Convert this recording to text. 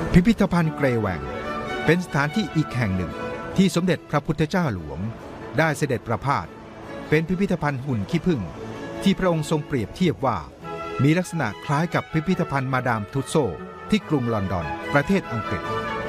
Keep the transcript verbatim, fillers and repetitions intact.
พิพิธภัณฑ์เกรแหวงเป็นสถานที่อีกแห่งหนึ่งที่สมเด็จพระพุทธเจ้าหลวงได้เสด็จประพาสเป็นพิพิธภัณฑ์หุ่นขี้ผึ้งที่พระองค์ทรงเปรียบเทียบว่ามีลักษณะคล้ายกับพิพิธภัณฑ์มาดามทุสโซที่กรุงลอนดอนประเทศอังกฤษ